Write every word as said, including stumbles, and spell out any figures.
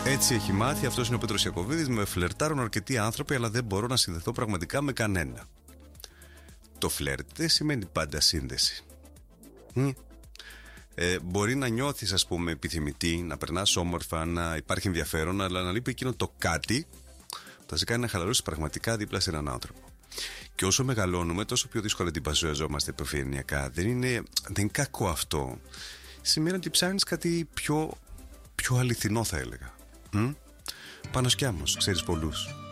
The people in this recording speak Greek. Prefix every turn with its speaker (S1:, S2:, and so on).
S1: Έτσι έχει μάθει, αυτός είναι ο Πέτρος Ιακωβίδης. Με φλερτάρουν αρκετοί άνθρωποι, αλλά δεν μπορώ να συνδεθώ πραγματικά με κανένα. Το φλερτ δεν σημαίνει πάντα σύνδεση. Μ? Ε, μπορεί να νιώθεις, ας πούμε, επιθυμητή, να περνάς όμορφα, να υπάρχει ενδιαφέρον, αλλά να λείπει εκείνο το κάτι που θα σε κάνει να χαλαρώσεις πραγματικά δίπλα σε έναν άνθρωπο. Και όσο μεγαλώνουμε, τόσο πιο δύσκολα αντιπαζιαζόμαστε επιφανειακά. Δεν είναι, δεν είναι κακό αυτό. Σημαίνει ότι ψάχνεις κάτι πιο, πιο αληθινό, θα έλεγα. Μ? Πάνος Κιάμος, ξέρεις πολλούς.